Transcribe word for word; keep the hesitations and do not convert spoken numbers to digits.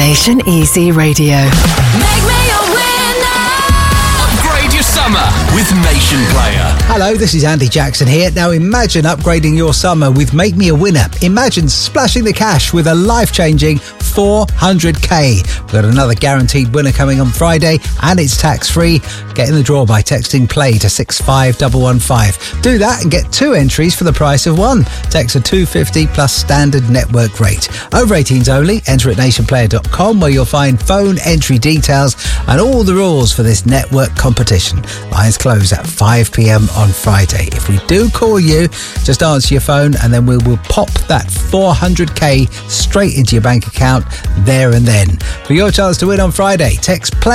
Nation Easy Radio. Make me a winner. Upgrade your summer with Nation Player. Hello, this is Andy Jackson here. Now imagine upgrading your summer with Make Me a Winner. Imagine splashing the cash with a life-changing four hundred k. We've got another guaranteed winner coming on Friday and it's tax-free. Get in the draw by texting play to six five one one five. Do that and get two entries for the price of one. Text a two fifty plus standard network rate. Over eighteens only. Enter at nation player dot com where you'll find phone entry details and all the rules for this network competition. Lines close at five p.m. on Friday. If we do call you, just answer your phone and then we will pop that four hundred k straight into your bank account there and then. For your chance to win on Friday, text play